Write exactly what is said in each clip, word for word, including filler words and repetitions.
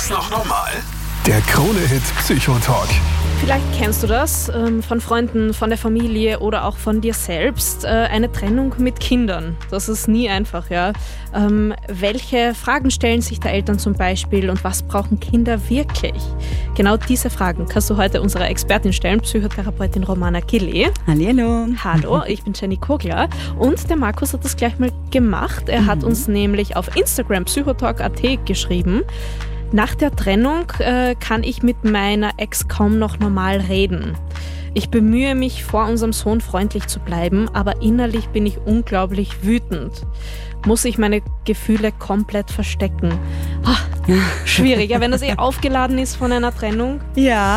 das noch normal? Der Krone-Hit Psychotalk. Vielleicht kennst du das ähm, von Freunden, von der Familie oder auch von dir selbst. Äh, eine Trennung mit Kindern. Das ist nie einfach, ja. Ähm, welche Fragen stellen sich da Eltern zum Beispiel und was brauchen Kinder wirklich? Genau diese Fragen kannst du heute unserer Expertin stellen, Psychotherapeutin Romana Kili. Hallihallo. Hallo, ich bin Jenny Kogler und der Markus hat das gleich mal gemacht. Er mhm. hat uns nämlich auf Instagram psychotalk punkt at geschrieben: Nach der Trennung äh, kann ich mit meiner Ex kaum noch normal reden. Ich bemühe mich, vor unserem Sohn freundlich zu bleiben, aber innerlich bin ich unglaublich wütend. Muss ich meine Gefühle komplett verstecken? Oh, schwierig, ja, wenn das eh aufgeladen ist von einer Trennung. Ja.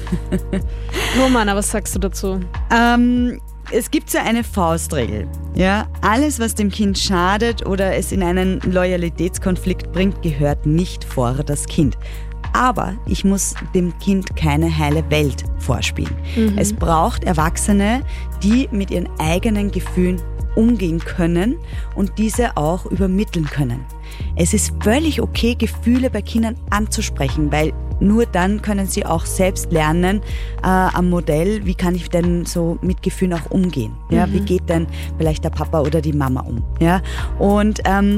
Romana, was sagst du dazu? Ähm... Es gibt so eine Faustregel. Ja? Alles, was dem Kind schadet oder es in einen Loyalitätskonflikt bringt, gehört nicht vor das Kind. Aber ich muss dem Kind keine heile Welt vorspielen. Mhm. Es braucht Erwachsene, die mit ihren eigenen Gefühlen umgehen können und diese auch übermitteln können. Es ist völlig okay, Gefühle bei Kindern anzusprechen, weil nur dann können sie auch selbst lernen äh, am Modell, wie kann ich denn so mit Gefühlen auch umgehen. Ja? Mhm. Wie geht denn vielleicht der Papa oder die Mama um? Ja? Und ähm,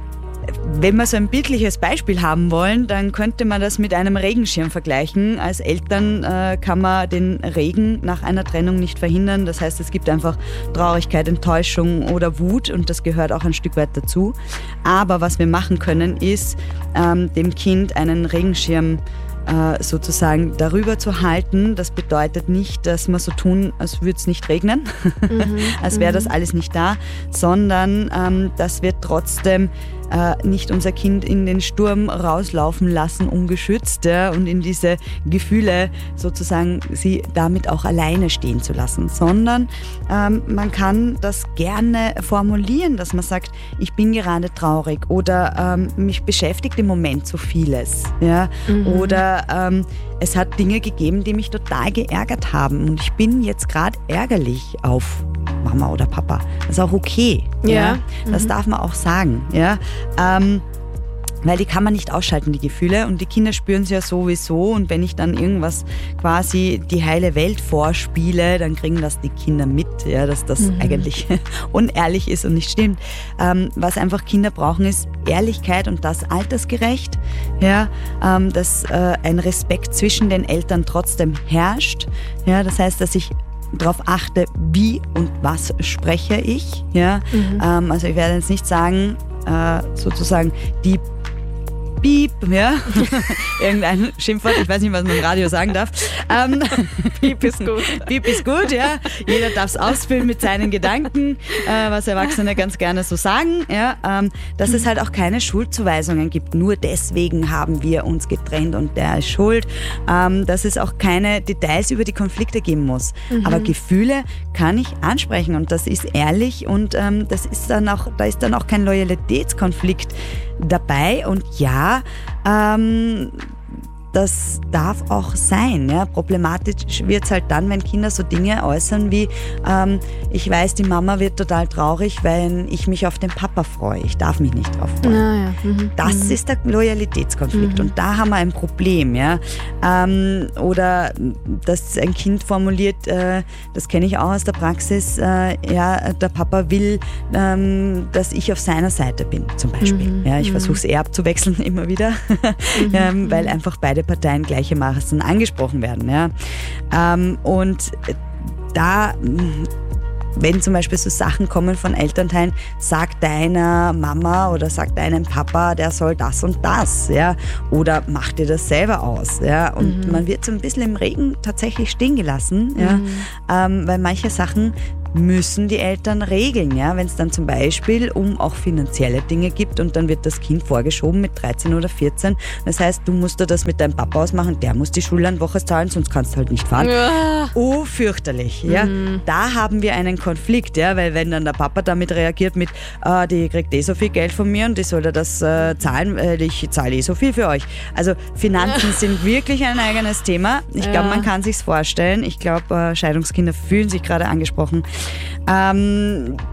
wenn wir so ein bildliches Beispiel haben wollen, dann könnte man das mit einem Regenschirm vergleichen. Als Eltern äh, kann man den Regen nach einer Trennung nicht verhindern. Das heißt, es gibt einfach Traurigkeit, Enttäuschung oder Wut und das gehört auch ein Stück weit dazu. Aber was wir machen können, ist ähm, dem Kind einen Regenschirm äh, sozusagen darüber zu halten. Das bedeutet nicht, dass wir so tun, als würde es nicht regnen, mhm, als wäre das alles nicht da, sondern ähm, dass wir trotzdem äh, nicht unser Kind in den Sturm rauslaufen lassen, ungeschützt, ja, und in diese Gefühle sozusagen sie damit auch alleine stehen zu lassen, sondern ähm, man kann das gerne formulieren, dass man sagt, ich bin gerade traurig oder ähm, mich beschäftigt im Moment so vieles, ja, mhm. oder ähm, es hat Dinge gegeben, die mich total geärgert haben und ich bin jetzt gerade ärgerlich auf Mama oder Papa. Das ist auch okay. Ja. ja? Das mhm. darf man auch sagen. Ja? Ähm, weil die kann man nicht ausschalten, die Gefühle. Und die Kinder spüren sie ja sowieso. Und wenn ich dann irgendwas quasi die heile Welt vorspiele, dann kriegen das die Kinder mit, ja, dass das mhm. eigentlich unehrlich ist und nicht stimmt. Ähm, was einfach Kinder brauchen, ist Ehrlichkeit und das altersgerecht. Ja, ähm, dass äh, ein Respekt zwischen den Eltern trotzdem herrscht. Ja, das heißt, dass ich darauf achte, wie und was spreche ich. Ja? Mhm. Ähm, also ich werde jetzt nicht sagen, äh, sozusagen die Piep, ja, irgendein Schimpfwort, ich weiß nicht, was man im Radio sagen darf. Ähm, Piep ist gut. Piep ist gut, ja. Jeder darf es ausfüllen mit seinen Gedanken, äh, was Erwachsene ganz gerne so sagen. Ja. Ähm, dass es halt auch keine Schuldzuweisungen gibt. Nur deswegen haben wir uns getrennt und der ist schuld. Ähm, dass es auch keine Details über die Konflikte geben muss. Mhm. Aber Gefühle kann ich ansprechen und das ist ehrlich und ähm, das ist dann auch, da ist dann auch kein Loyalitätskonflikt dabei und ja, ähm, das darf auch sein. Ja. Problematisch wird es halt dann, wenn Kinder so Dinge äußern wie, ähm, ich weiß, die Mama wird total traurig, weil ich mich auf den Papa freue. Ich darf mich nicht drauf freuen. Ja, ja. Mhm. Das mhm. ist der Loyalitätskonflikt mhm. und da haben wir ein Problem. Ja. Ähm, oder dass ein Kind formuliert, äh, das kenne ich auch aus der Praxis, äh, ja, der Papa will, ähm, dass ich auf seiner Seite bin, zum Beispiel. Mhm. Ja, ich mhm. versuche es eher abzuwechseln immer wieder, mhm. ähm, weil einfach beide Parteien gleichermaßen angesprochen werden. Ja. Ähm, und da, wenn zum Beispiel so Sachen kommen von Elternteilen, sag deiner Mama oder sag deinem Papa, der soll das und das, ja, oder mach dir das selber aus, ja, und mhm. man wird so ein bisschen im Regen tatsächlich stehen gelassen, ja, mhm. ähm, weil manche Sachen müssen die Eltern regeln, ja, wenn es dann zum Beispiel um auch finanzielle Dinge gibt und dann wird das Kind vorgeschoben mit dreizehn oder vierzehn. Das heißt, du musst dir das mit deinem Papa ausmachen, der muss die Schullernwoche zahlen, sonst kannst du halt nicht fahren. Ja. Oh, fürchterlich, ja. Mhm. Da haben wir einen Konflikt, ja, weil wenn dann der Papa damit reagiert mit, äh, die kriegt eh so viel Geld von mir und die soll das äh, zahlen, äh, ich zahle eh so viel für euch. Also Finanzen ja. sind wirklich ein eigenes Thema. Ich ja. glaube, man kann sich's vorstellen. Ich glaube, äh, Scheidungskinder fühlen sich gerade angesprochen. Ähm,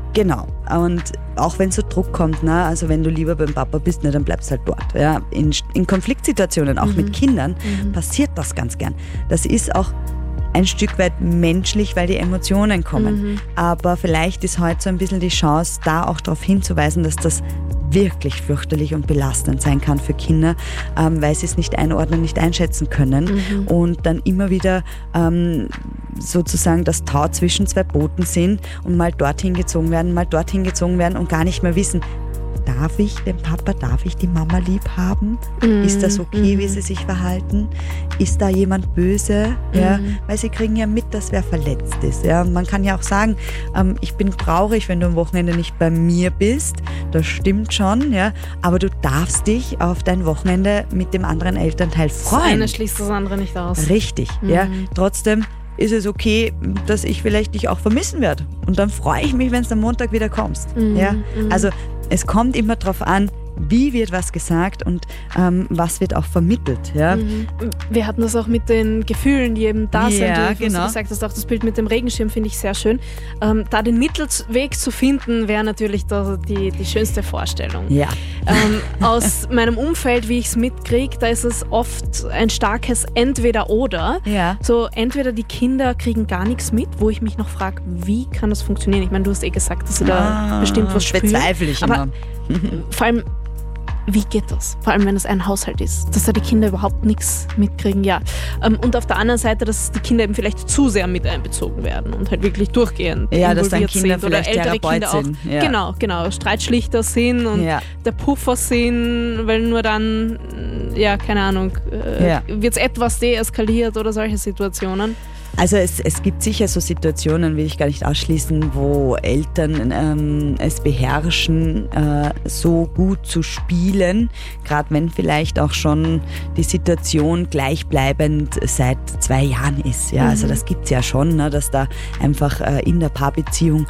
Genau. Und auch wenn so Druck kommt, ne? Also wenn du lieber beim Papa bist, ne, dann bleibst halt dort. Ja? In, in Konfliktsituationen, auch mhm. mit Kindern, mhm. passiert das ganz gern. Das ist auch ein Stück weit menschlich, weil die Emotionen kommen. Mhm. Aber vielleicht ist heute so ein bisschen die Chance, da auch darauf hinzuweisen, dass das wirklich fürchterlich und belastend sein kann für Kinder, ähm, weil sie es nicht einordnen, nicht einschätzen können mhm. und dann immer wieder ähm, sozusagen das Tau zwischen zwei Booten sind und mal dorthin gezogen werden, mal dorthin gezogen werden und gar nicht mehr wissen, darf ich den Papa, darf ich die Mama lieb haben? Mm, ist das okay, mm. wie sie sich verhalten? Ist da jemand böse? Mm. Ja, weil sie kriegen ja mit, dass wer verletzt ist. Ja, man kann ja auch sagen, ähm, ich bin traurig, wenn du am Wochenende nicht bei mir bist. Das stimmt schon, ja, aber du darfst dich auf dein Wochenende mit dem anderen Elternteil freuen. Das eine schließt das andere nicht aus. Richtig, mm. ja. Trotzdem ist es okay, dass ich vielleicht dich auch vermissen werde. Und dann freue ich mich, wenn du am Montag wieder kommst. Mm. Ja, also es kommt immer darauf an, wie wird was gesagt und ähm, was wird auch vermittelt. Ja? Mhm. Wir hatten das auch mit den Gefühlen, die eben da sind. Ja, du genau. gesagt hast, auch das Bild mit dem Regenschirm finde ich sehr schön. Ähm, da den Mittelweg zu finden, wäre natürlich da die, die schönste Vorstellung. Ja. Ähm, aus meinem Umfeld, wie ich es mitkriege, da ist es oft ein starkes Entweder-Oder. Ja. So entweder die Kinder kriegen gar nichts mit, wo ich mich noch frage, wie kann das funktionieren? Ich meine, du hast eh gesagt, dass sie ah, da bestimmt was spüren. Bezweifle ich immer. Aber vor allem, wie geht das? Vor allem, wenn es ein Haushalt ist, dass da die Kinder überhaupt nichts mitkriegen. Ja. Und auf der anderen Seite, dass die Kinder eben vielleicht zu sehr mit einbezogen werden und halt wirklich durchgehend ja, dass dann Kinder sind vielleicht oder ältere Kinder auch. Sind. Ja. Genau, genau, Streitschlichter sind und ja. der Puffer sind, weil nur dann, ja, keine Ahnung, äh, ja. wird es etwas deeskaliert oder solche Situationen. Also es, es gibt sicher so Situationen, will ich gar nicht ausschließen, wo Eltern ähm, es beherrschen, äh, so gut zu spielen, gerade wenn vielleicht auch schon die Situation gleichbleibend seit zwei Jahren ist. Ja? Mhm. Also das gibt es ja schon, ne, dass da einfach äh, in der Paarbeziehung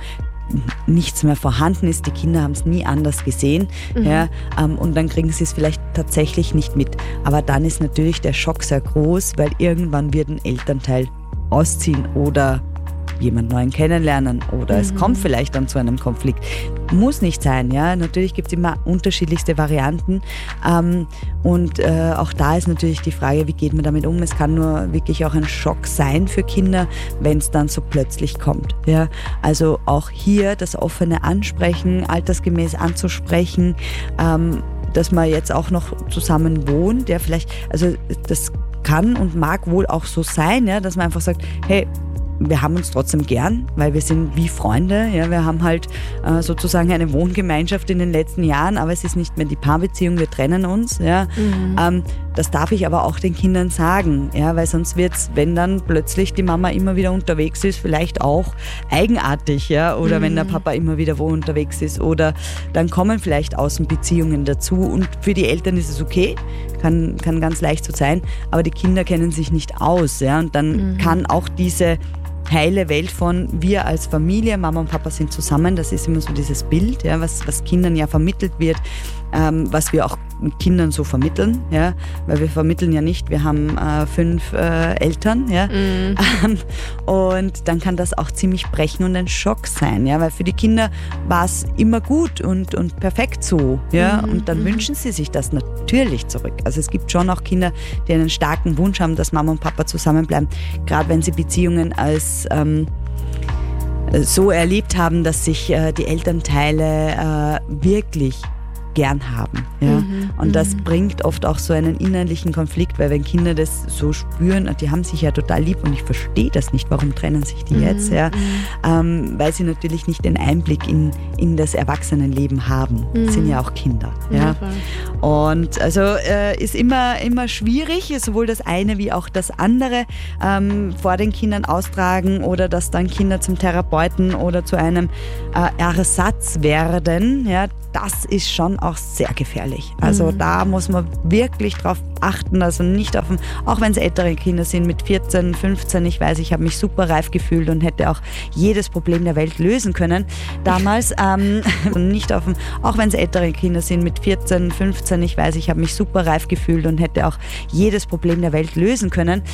nichts mehr vorhanden ist, die Kinder haben es nie anders gesehen, mhm. ja, ähm, und dann kriegen sie es vielleicht tatsächlich nicht mit. Aber dann ist natürlich der Schock sehr groß, weil irgendwann wird ein Elternteil ausziehen oder jemand Neuen kennenlernen oder mhm. es kommt vielleicht dann zu einem Konflikt. Muss nicht sein, ja. Natürlich gibt es immer unterschiedlichste Varianten ähm, und äh, auch da ist natürlich die Frage, wie geht man damit um? Es kann nur wirklich auch ein Schock sein für Kinder, wenn es dann so plötzlich kommt, ja. Also auch hier das offene Ansprechen, altersgemäß anzusprechen, ähm, dass man jetzt auch noch zusammen wohnt, ja, vielleicht, also das kann und mag wohl auch so sein, ja, dass man einfach sagt, hey, wir haben uns trotzdem gern, weil wir sind wie Freunde. Ja, wir haben halt äh, sozusagen eine Wohngemeinschaft in den letzten Jahren, aber es ist nicht mehr die Paarbeziehung, wir trennen uns. Ja. Mhm. Ähm, das darf ich aber auch den Kindern sagen, ja, weil sonst wird es, wenn dann plötzlich die Mama immer wieder unterwegs ist, vielleicht auch eigenartig, ja, oder mhm. wenn der Papa immer wieder wo unterwegs ist, oder dann kommen vielleicht Außenbeziehungen dazu und für die Eltern ist es okay, kann, kann ganz leicht so sein, aber die Kinder kennen sich nicht aus, ja, und dann mhm. kann auch diese heile Welt von wir als Familie, Mama und Papa sind zusammen, das ist immer so dieses Bild, ja, was, was Kindern ja vermittelt wird, ähm, was wir auch Kindern so vermitteln, ja, weil wir vermitteln ja nicht, wir haben äh, fünf äh, Eltern, ja, mm. ähm, und dann kann das auch ziemlich brechen und ein Schock sein, ja, weil für die Kinder war es immer gut und, und perfekt so, ja, mm. und dann mm. wünschen sie sich das natürlich zurück. Also es gibt schon auch Kinder, die einen starken Wunsch haben, dass Mama und Papa zusammenbleiben, gerade wenn sie Beziehungen als ähm, so erlebt haben, dass sich äh, die Elternteile äh, wirklich gern haben. Ja? Mhm, und das mhm. bringt oft auch so einen innerlichen Konflikt, weil wenn Kinder das so spüren, die haben sich ja total lieb und ich verstehe das nicht, warum trennen sich die mhm, jetzt, ja? ähm, weil sie natürlich nicht den Einblick in, in das Erwachsenenleben haben. Mhm. Das sind ja auch Kinder. Ja? Ja, und also äh, ist immer, immer schwierig, sowohl das eine wie auch das andere ähm, vor den Kindern austragen oder dass dann Kinder zum Therapeuten oder zu einem äh, Ersatz werden, ja, das ist schon auch sehr gefährlich. Also mhm. da muss man wirklich drauf achten, also nicht auf dem, auch wenn es ältere Kinder sind mit vierzehn, fünfzehn, ich weiß, ich habe mich super reif gefühlt und hätte auch jedes Problem der Welt lösen können damals, ähm, nicht auf dem, auch wenn es ältere Kinder sind mit vierzehn, fünfzehn, ich weiß, ich habe mich super reif gefühlt und hätte auch jedes Problem der Welt lösen können.